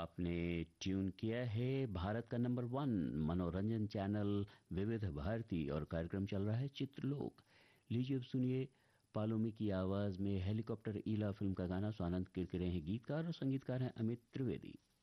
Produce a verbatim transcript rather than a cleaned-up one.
आपने ट्यून किया है भारत का नंबर वन मनोरंजन चैनल विविध भारती और कार्यक्रम चल रहा है चित्रलोक। लीजिए अब सुनिए पालोमी की आवाज में हेलीकॉप्टर ईला फिल्म का गाना। स्वानंद किरकिरे हैं गीतकार और संगीतकार हैं अमित त्रिवेदी।